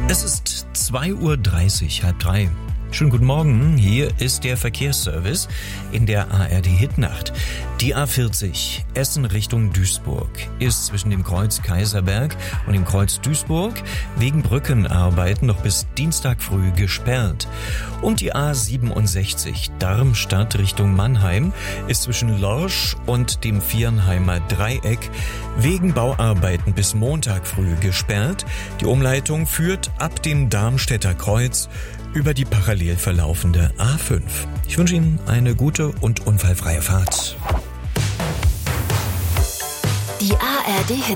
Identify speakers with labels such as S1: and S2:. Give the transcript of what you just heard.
S1: Es ist 2:30 Uhr, halb drei. Schönen guten Morgen, hier ist der Verkehrsservice in der ARD Hitnacht. Die A40 Essen Richtung Duisburg ist zwischen dem Kreuz Kaiserberg und dem Kreuz Duisburg wegen Brückenarbeiten noch bis Dienstag früh gesperrt. Und die A67 Darmstadt Richtung Mannheim ist zwischen Lorsch und dem Viernheimer Dreieck wegen Bauarbeiten bis Montag früh gesperrt. Die Umleitung führt ab dem Darmstädter Kreuz über die parallel verlaufende A5. Ich wünsche Ihnen eine gute und unfallfreie Fahrt.
S2: Die ARD